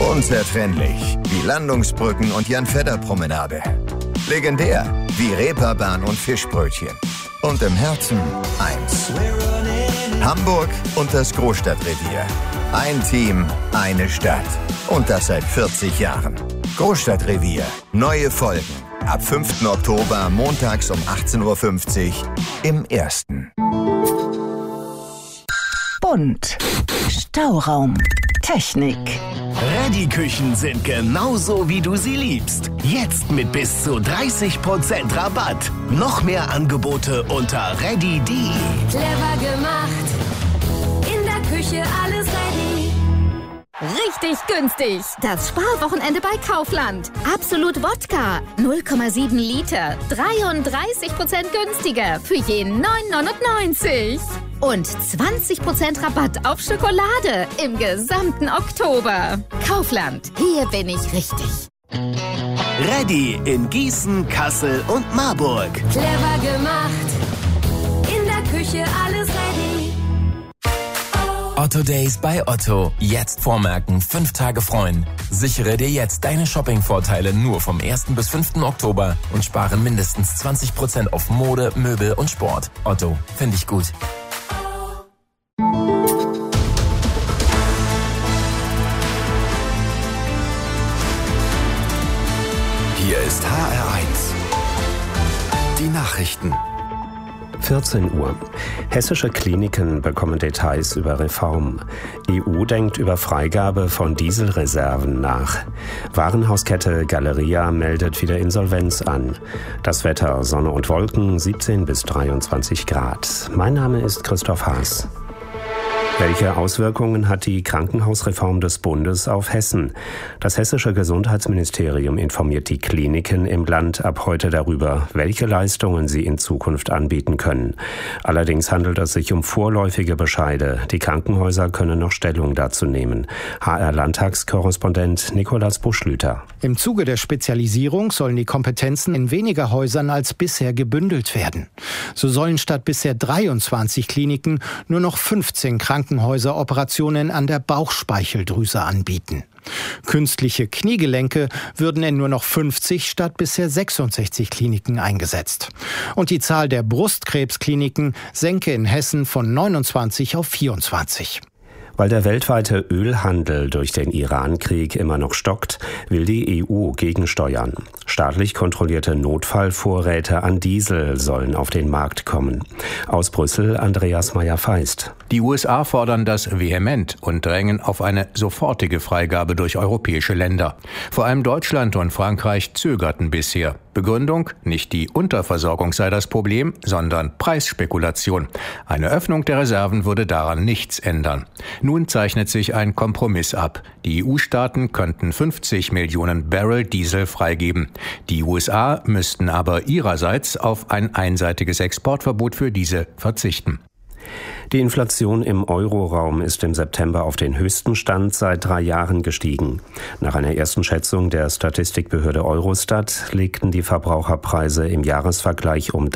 Unzertrennlich wie Landungsbrücken und Jan-Fedder-Promenade. Legendär wie Reeperbahn und Fischbrötchen. Und im Herzen eins. Hamburg und das Großstadtrevier. Ein Team, eine Stadt. Und das seit 40 Jahren. Großstadtrevier. Neue Folgen. Ab 5. Oktober montags um 18.50 Uhr im Ersten. Bunt. Stauraum. Technik. Reddy-Küchen sind genauso, wie du sie liebst. Jetzt mit bis zu 30% Rabatt. Noch mehr Angebote unter reddy.de. Clever gemacht. In der Küche alles ready. Richtig günstig. Das Sparwochenende bei Kaufland. Absolut Wodka. 0,7 Liter. 33% günstiger. Für je 9,99. Und 20% Rabatt auf Schokolade im gesamten Oktober. Kaufland. Hier bin ich richtig. Reddy in Gießen, Kassel und Marburg. Clever gemacht. In der Küche alles ready. Otto Days bei Otto. Jetzt vormerken, 5 Tage freuen. Sichere dir jetzt deine Shopping-Vorteile nur vom 1. bis 5. Oktober und spare mindestens 20% auf Mode, Möbel und Sport. Otto, finde ich gut. Hier ist HR1. Die Nachrichten. 14 Uhr. Hessische Kliniken bekommen Details über Reform. EU denkt über Freigabe von Dieselreserven nach. Warenhauskette Galeria meldet wieder Insolvenz an. Das Wetter, Sonne und Wolken, 17 bis 23 Grad. Mein Name ist Christoph Haas. Welche Auswirkungen hat die Krankenhausreform des Bundes auf Hessen? Das hessische Gesundheitsministerium informiert die Kliniken im Land ab heute darüber, welche Leistungen sie in Zukunft anbieten können. Allerdings handelt es sich um vorläufige Bescheide. Die Krankenhäuser können noch Stellung dazu nehmen. HR-Landtagskorrespondent Nikolaus Buschlüter. Im Zuge der Spezialisierung sollen die Kompetenzen in weniger Häusern als bisher gebündelt werden. So sollen statt bisher 23 Kliniken nur noch 15 Krankenhäuser Operationen an der Bauchspeicheldrüse anbieten. Künstliche Kniegelenke würden in nur noch 50 statt bisher 66 Kliniken eingesetzt. Und die Zahl der Brustkrebskliniken senke in Hessen von 29 auf 24. Weil der weltweite Ölhandel durch den Iran-Krieg immer noch stockt, will die EU gegensteuern. Staatlich kontrollierte Notfallvorräte an Diesel sollen auf den Markt kommen. Aus Brüssel Andreas Meyer-Feist. Die USA fordern das vehement und drängen auf eine sofortige Freigabe durch europäische Länder. Vor allem Deutschland und Frankreich zögerten bisher. Begründung: nicht die Unterversorgung sei das Problem, sondern Preisspekulation. Eine Öffnung der Reserven würde daran nichts ändern. Nun zeichnet sich ein Kompromiss ab. Die EU-Staaten könnten 50 Millionen Barrel Diesel freigeben. Die USA müssten aber ihrerseits auf ein einseitiges Exportverbot für diese verzichten. Die Inflation im Euroraum ist im September auf den höchsten Stand seit 3 Jahren gestiegen. Nach einer ersten Schätzung der Statistikbehörde Eurostat legten die Verbraucherpreise im Jahresvergleich um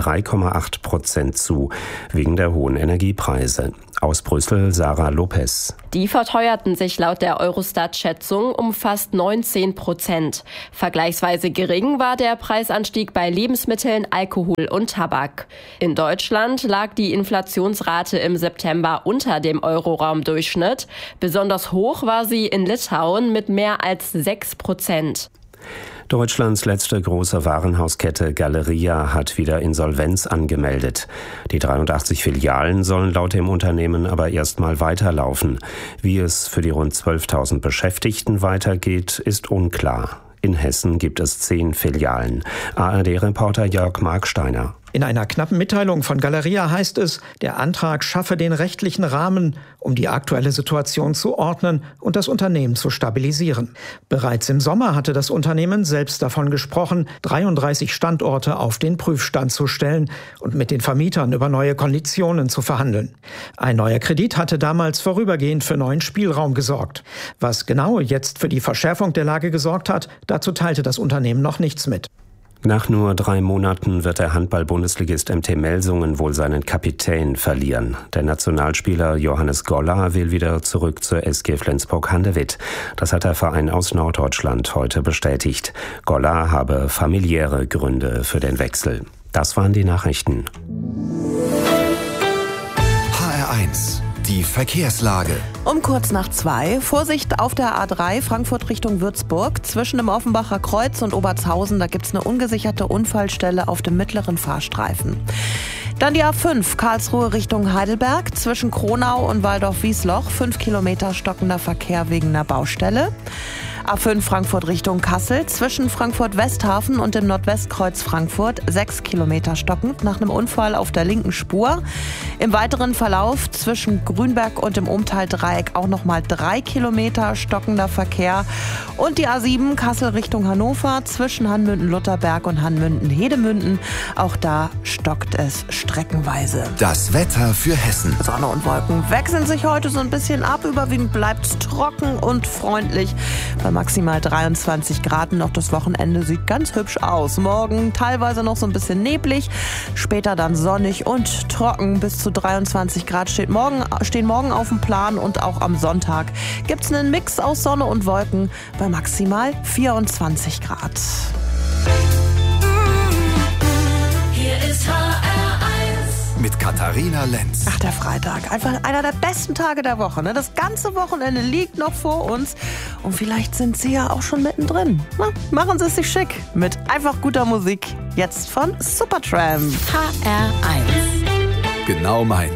3,8% zu, wegen der hohen Energiepreise. Aus Brüssel Sarah Lopez. Die verteuerten sich laut der Eurostat-Schätzung um fast 19%. Vergleichsweise gering war der Preisanstieg bei Lebensmitteln, Alkohol und Tabak. In Deutschland lag die Inflationsrate im September unter dem Euroraumdurchschnitt. Besonders hoch war sie in Litauen mit mehr als 6%. Deutschlands letzte große Warenhauskette Galeria hat wieder Insolvenz angemeldet. Die 83 Filialen sollen laut dem Unternehmen aber erstmal weiterlaufen. Wie es für die rund 12.000 Beschäftigten weitergeht, ist unklar. In Hessen gibt es 10 Filialen. ARD-Reporter Jörg Marksteiner. In einer knappen Mitteilung von Galeria heißt es, der Antrag schaffe den rechtlichen Rahmen, um die aktuelle Situation zu ordnen und das Unternehmen zu stabilisieren. Bereits im Sommer hatte das Unternehmen selbst davon gesprochen, 33 Standorte auf den Prüfstand zu stellen und mit den Vermietern über neue Konditionen zu verhandeln. Ein neuer Kredit hatte damals vorübergehend für neuen Spielraum gesorgt. Was genau jetzt für die Verschärfung der Lage gesorgt hat, dazu teilte das Unternehmen noch nichts mit. Nach nur 3 Monaten wird der Handball-Bundesligist MT Melsungen wohl seinen Kapitän verlieren. Der Nationalspieler Johannes Goller will wieder zurück zur SG Flensburg-Handewitt. Das hat der Verein aus Norddeutschland heute bestätigt. Goller habe familiäre Gründe für den Wechsel. Das waren die Nachrichten. HR1, die Verkehrslage. Um kurz nach 2, Vorsicht auf der A3 Frankfurt Richtung Würzburg. Zwischen dem Offenbacher Kreuz und Obertshausen, da gibt's eine ungesicherte Unfallstelle auf dem mittleren Fahrstreifen. Dann die A5 Karlsruhe Richtung Heidelberg. Zwischen Kronau und Waldorf-Wiesloch 5 Kilometer stockender Verkehr wegen einer Baustelle. A5 Frankfurt Richtung Kassel, zwischen Frankfurt-Westhafen und dem Nordwestkreuz Frankfurt 6 Kilometer stockend nach einem Unfall auf der linken Spur. Im weiteren Verlauf zwischen Grünberg und dem Umtal-Dreieck auch nochmal 3 Kilometer stockender Verkehr. Und die A7 Kassel Richtung Hannover, zwischen Hanmünden-Lutherberg und Hanmünden-Hedemünden. Auch da stockt es streckenweise. Das Wetter für Hessen. Sonne und Wolken wechseln sich heute so ein bisschen ab. Überwiegend bleibt es trocken und freundlich. Bei maximal 23 Grad. Noch das Wochenende sieht ganz hübsch aus. Morgen teilweise noch so ein bisschen neblig, später dann sonnig und trocken. Bis zu 23 Grad stehen morgen auf dem Plan, und auch am Sonntag gibt es einen Mix aus Sonne und Wolken bei maximal 24 Grad. Hier ist HR1 mit Katharina Lenz. Ach, der Freitag. Einfach einer der besten Tage der Woche. Ne? Das ganze Wochenende liegt noch vor uns. Und vielleicht sind Sie ja auch schon mittendrin. Na, machen Sie es sich schick mit einfach guter Musik. Jetzt von Supertramp. HR1. Genau meins.